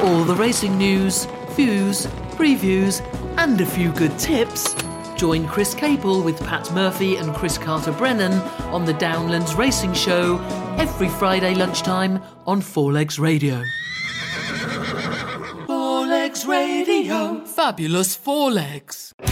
all the racing news, views, previews and a few good tips, join Chris Capel with Pat Murphy and Chris Carter-Brennan on the Downlands Racing Show every Friday lunchtime on Four Legs Radio. Four Legs Radio. Fabulous Four Legs.